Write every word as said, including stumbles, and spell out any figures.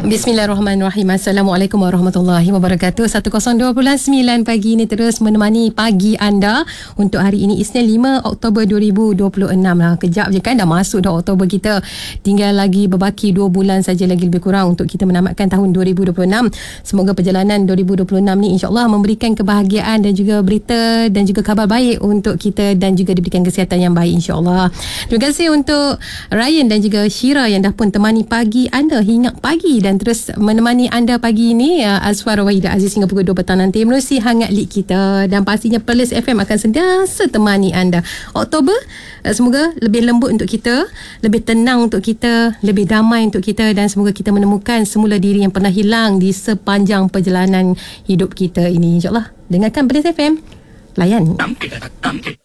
Bismillahirrahmanirrahim. Assalamualaikum warahmatullahi wabarakatuh. seratus dua puluh sembilan pagi ini terus menemani pagi anda untuk hari ini Isnin lima Oktober dua ribu dua puluh enam lah. Kejap je kan dah masuk dah Oktober kita. Tinggal lagi berbaki dua bulan saja lagi lebih kurang untuk kita menamatkan tahun dua ribu dua puluh enam. Semoga perjalanan dua ribu dua puluh enam ni insya-Allah memberikan kebahagiaan dan juga berita dan juga khabar baik untuk kita dan juga diberikan kesihatan yang baik insya-Allah. Terima kasih untuk Ryan dan juga Syira yang dah pun temani pagi anda hingga pagi dan terus menemani anda pagi ini. Azwar Wahidah Aziz hingga pukul dua petang nanti menerusi hangat lead kita dan pastinya Perlis F M akan sentiasa temani anda. Oktober semoga lebih lembut untuk kita, lebih tenang untuk kita, lebih damai untuk kita dan semoga kita menemukan semula diri yang pernah hilang di sepanjang perjalanan hidup kita ini insya-Allah. Dengarkan Perlis F M, layan.